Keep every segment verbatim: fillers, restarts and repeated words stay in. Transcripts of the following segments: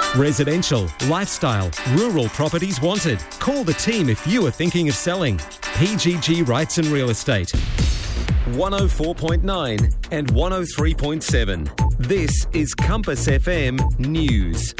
Residential, lifestyle, rural properties wanted. Call the team if you are thinking of selling. P G G Rights and Real Estate. one oh four point nine and one oh three point seven. This is Compass F M News.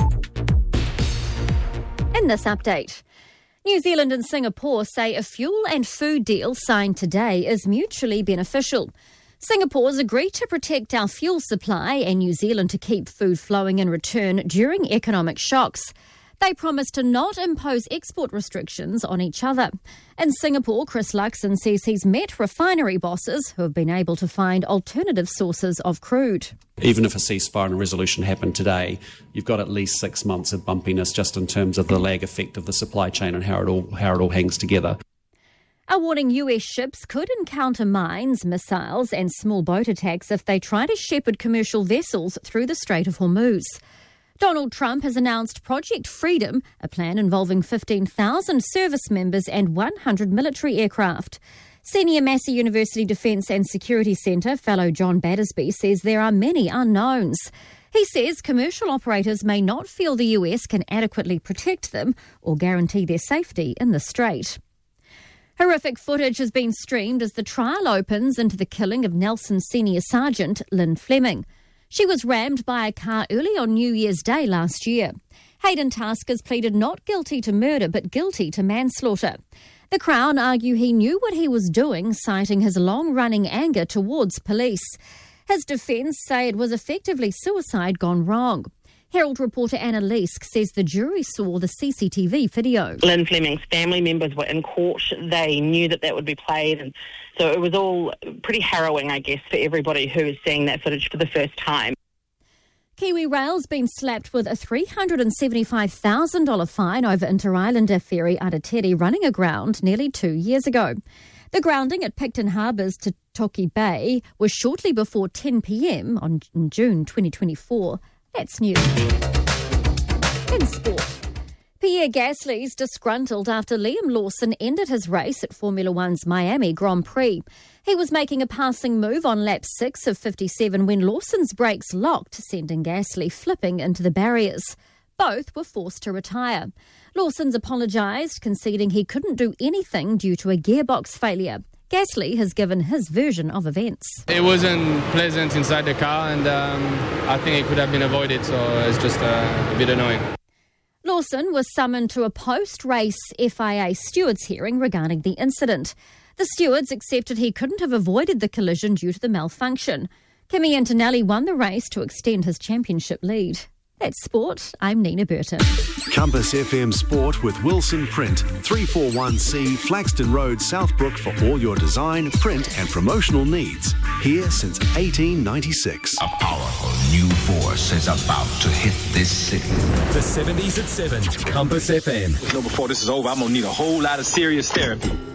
In this update, New Zealand and Singapore say a fuel and food deal signed today is mutually beneficial. Singapore's agreed to protect our fuel supply and New Zealand to keep food flowing in return during economic shocks. They promised to not impose export restrictions on each other. In Singapore, Chris Luxon says he's met refinery bosses who have been able to find alternative sources of crude. Even if a ceasefire and a resolution happened today, you've got at least six months of bumpiness just in terms of the lag effect of the supply chain and how it all how it all hangs together. A warning U S ships could encounter mines, missiles and small boat attacks if they try to shepherd commercial vessels through the Strait of Hormuz. Donald Trump has announced Project Freedom, a plan involving fifteen thousand service members and one hundred military aircraft. Senior Massey University Defence and Security Centre fellow John Battersby says there are many unknowns. He says commercial operators may not feel the U S can adequately protect them or guarantee their safety in the strait. Horrific footage has been streamed as the trial opens into the killing of Nelson Senior Sergeant Lynn Fleming. She was rammed by a car early on New Year's Day last year. Hayden Taskers pleaded not guilty to murder but guilty to manslaughter. The Crown argue he knew what he was doing, citing his long-running anger towards police. His defence say it was effectively suicide gone wrong. Herald reporter Anna Leask says the jury saw the C C T V video. Lynn Fleming's family members were in court. They knew that that would be played, and so it was all pretty harrowing, I guess, for everybody who is seeing that footage for the first time. Kiwi Rail's been slapped with a three hundred seventy-five thousand dollars fine over Inter-Islander ferry Aratiri running aground nearly two years ago. The grounding at Picton Harbour's Toki Bay was shortly before ten p.m. on June twenty twenty-four. That's news. In sport, Pierre Gasly's disgruntled after Liam Lawson ended his race at Formula One's Miami Grand Prix. He was making a passing move on lap six of fifty-seven when Lawson's brakes locked, sending Gasly flipping into the barriers. Both were forced to retire. Lawson's apologised, conceding he couldn't do anything due to a gearbox failure. Gasly has given his version of events. It wasn't pleasant inside the car, and um, I think it could have been avoided, so it's just uh, a bit annoying. Lawson was summoned to a post-race F I A stewards hearing regarding the incident. The stewards accepted he couldn't have avoided the collision due to the malfunction. Kimi Antonelli won the race to extend his championship lead. That's sport. I'm Nina Burton. Compass F M Sport with Wilson Print, three forty-one C Flaxton Road, Southbrook for all your design, print and promotional needs. Here since eighteen ninety-six. A powerful new force is about to hit this city. The seventies at seven. Compass F M. You know, before this is over, I'm going to need a whole lot of serious therapy.